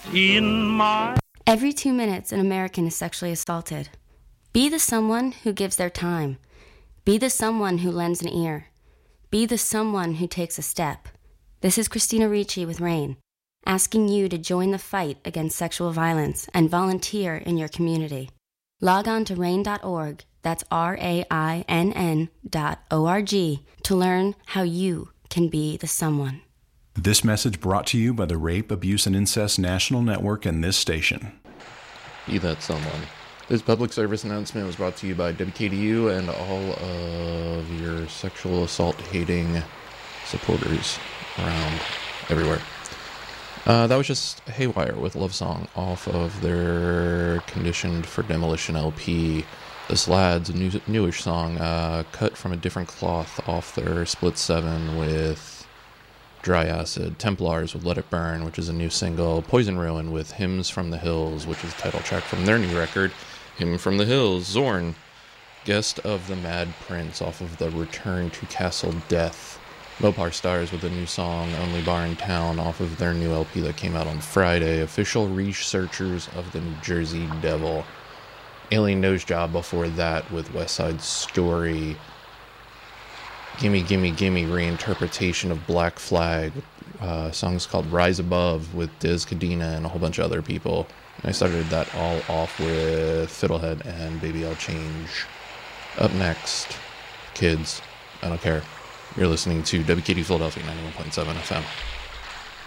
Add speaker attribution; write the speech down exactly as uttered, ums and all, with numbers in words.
Speaker 1: in my...
Speaker 2: Every two minutes, an American is sexually assaulted. Be the someone who gives their time. Be the someone who lends an ear. Be the someone who takes a step. This is Christina Ricci with RAINN, asking you to join the fight against sexual violence and volunteer in your community. Log on to rainn dot org, that's R A I N N dot O R G, to learn how you can be the someone.
Speaker 3: This message brought to you by the Rape, Abuse, and Incest National Network and this station.
Speaker 4: Be that someone. This public service announcement was brought to you by W K D U and all of your sexual assault-hating supporters around everywhere. Uh, that was just Haywire with Love Song off of their Conditioned for Demolition L P. The Slads, a new, newish song, uh, cut from a different cloth off their Split seven with Dry Acid. Templars with Let It Burn, which is a new single. Poison Ruin with Hymns from the Hills, which is the title track from their new record. Hymn from the Hills. Zorn, Guest of the Mad Prince off of the Return to Castle Death. Mopar Stars with a new song, Only Bar in Town, off of their new L P that came out on Friday. Official Researchers of the New Jersey Devil. Alien Nose Job before that with West Side Story. Gimme Gimme Gimme reinterpretation of Black Flag. Uh, songs called Rise Above with Diz Cadena and a whole bunch of other people. And I started that all off with Fiddlehead and Baby I'll Change. Up next, kids, I don't care. You're listening to W K D Philadelphia ninety-one point seven F M.